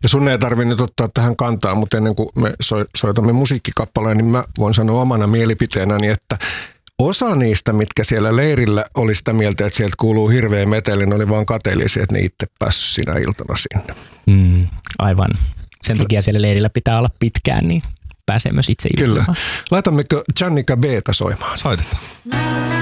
Ja sun ei tarvitse nyt ottaa tähän kantaa, mutta ennen kuin me soitamme musiikkikappaleen, niin mä voin sanoa omana mielipiteenäni, että osa niistä, mitkä siellä leirillä oli sitä mieltä, että sieltä kuuluu hirveä meteli, oli vaan kateellisia, että ne itse päässyt sinä iltana sinne. Aivan. Sen takia siellä leirillä pitää olla pitkään, niin pääsee myös itse ilmaan. Kyllä. Laitammeko Jannika B:tä soimaan? Soitetaan.